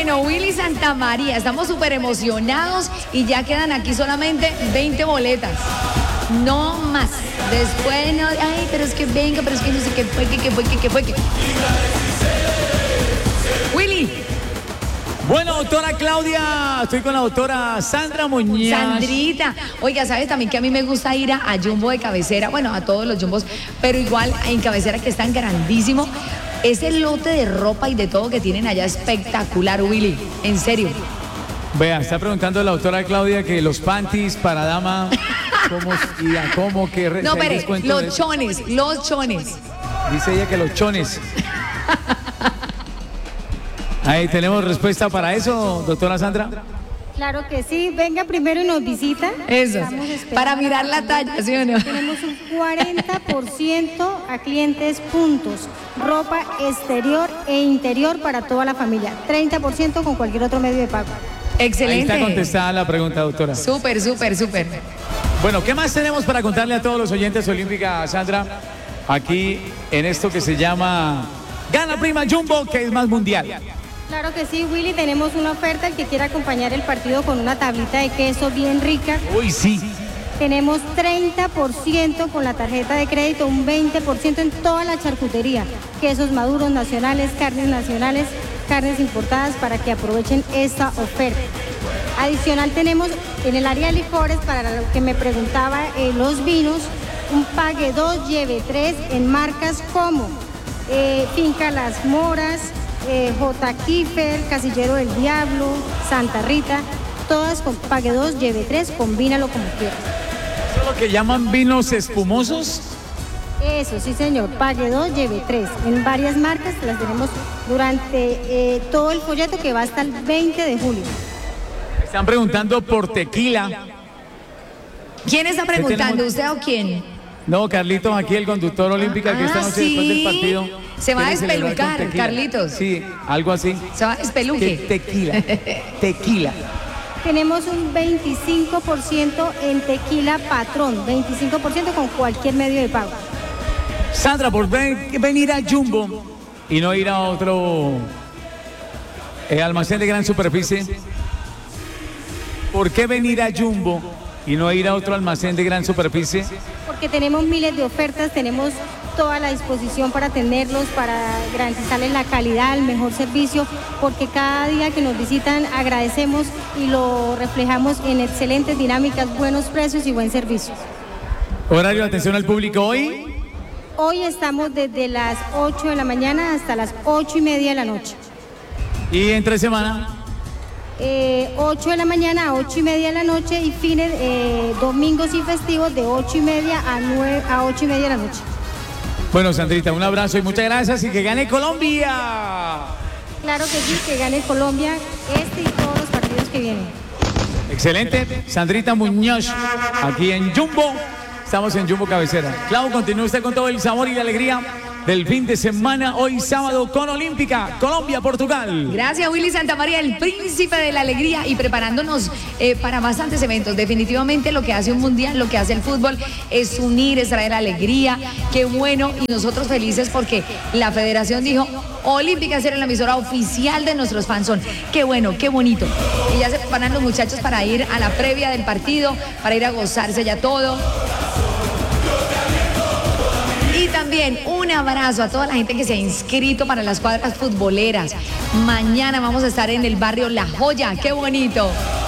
Bueno, Willy Santamaría, estamos súper emocionados y ya quedan aquí solamente 20 boletas. No más. Después no, ay, pero es que venga, pero es que no sé qué fue. Willy. Bueno, doctora Claudia, estoy con la doctora Sandra Muñoz. Sandrita, oiga, ¿sabes también que a mí me gusta ir a Jumbo de cabecera? Bueno, a todos los Jumbos, pero igual en cabecera que es tan grandísimo. Ese lote de ropa y de todo que tienen allá espectacular, Willy, en serio. Vea, está preguntando la doctora Claudia que los panties para dama, ¿cómo que no, pero los chones. Dice ella que los chones. Ahí tenemos respuesta para eso, doctora Sandra. Claro que sí, venga primero y nos visita. Eso, para mirar la talla, ¿sí o no? Tenemos un 40% a clientes puntos, ropa exterior e interior para toda la familia, 30% con cualquier otro medio de pago. Excelente. Ahí está contestada la pregunta, doctora. Súper. Bueno, ¿qué más tenemos para contarle a todos los oyentes olímpicos, Sandra? Aquí en esto que se llama Gana Prima Jumbo, que es más mundial. Claro que sí, Willy, tenemos una oferta, el que quiera acompañar el partido con una tablita de queso bien rica. Uy, sí. Tenemos 30% con la tarjeta de crédito, un 20% en toda la charcutería, quesos maduros nacionales, carnes importadas para que aprovechen esta oferta. Adicional tenemos en el área de licores, para lo que me preguntaba, los vinos, un pague 2, lleve 3 en marcas como Finca Las Moras, J. Kiefer, Casillero del Diablo, Santa Rita, todas con pague 2, lleve 3, combínalo como quieras. ¿Eso es lo que llaman vinos espumosos? Eso, sí señor, pague 2, lleve 3, en varias marcas, las tenemos durante todo el folleto que va hasta el 20 de julio. Están preguntando por tequila. ¿Quién está preguntando, usted o quién? No, Carlitos, aquí el conductor olímpico que esta noche después del partido. Se va a despelucar, Carlitos. Sí, algo así. Se va a despeluque. Tequila. Tenemos un 25% en tequila Patrón, 25% con cualquier medio de pago. Sandra, por venir a Jumbo y no ir a otro almacén de gran superficie. ¿Por qué venir a Jumbo y no ir a otro almacén de gran superficie? Porque tenemos miles de ofertas, tenemos toda la disposición para atenderlos, para garantizarles la calidad, el mejor servicio, porque cada día que nos visitan agradecemos y lo reflejamos en excelentes dinámicas, buenos precios y buen servicio. Horario de atención al público hoy. Hoy estamos desde las 8 de la mañana hasta las 8:30 de la noche. ¿Y entre semana? 8 de la mañana a 8:30 de la noche y fines, domingos y festivos de 8:30 a 8:30 de la noche. Bueno, Sandrita, un abrazo y muchas gracias y que gane Colombia. Claro que sí, que gane Colombia y todos los partidos que vienen. Excelente, Sandrita Muñoz, aquí en Jumbo. Estamos en Jumbo Cabecera. Clau, continúe usted con todo el sabor y la alegría del fin de semana, hoy sábado con Olímpica, Colombia, Portugal. Gracias, Willy Santamaría, el príncipe de la alegría, y preparándonos para bastantes eventos. Definitivamente lo que hace un mundial, lo que hace el fútbol es unir, es traer alegría. Qué bueno, y nosotros felices porque la federación dijo Olímpica será la emisora oficial de nuestros fans. Qué bueno, qué bonito. Y ya se preparan los muchachos para ir a la previa del partido, para ir a gozarse ya todo. Y también un abrazo a toda la gente que se ha inscrito para las cuadras futboleras. Mañana vamos a estar en el barrio La Joya. ¡Qué bonito!